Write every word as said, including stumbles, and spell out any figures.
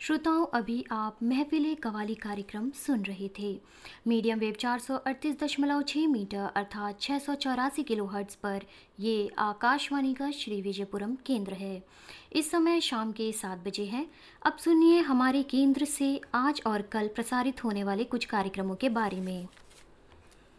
श्रोताओं, अभी आप महफिल कवाली कार्यक्रम सुन रहे थे। मीडियम वेव चार सौ अड़तीस दशमलव छः मीटर अर्थात छः सौ चौरासी किलो हर्ट्ज पर ये आकाशवाणी का श्री विजयपुरम केंद्र है। इस समय शाम के सात बजे हैं। अब सुनिए हमारे केंद्र से आज और कल प्रसारित होने वाले कुछ कार्यक्रमों के बारे में।